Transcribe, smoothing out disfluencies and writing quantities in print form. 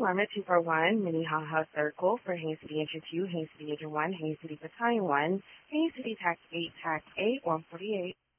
Lima 241, Minnehaha Circle for Haines City Engine 2, Haines City Engine 1, Haines City Battalion 1, Haines City Tax 8, Tax 8, 148.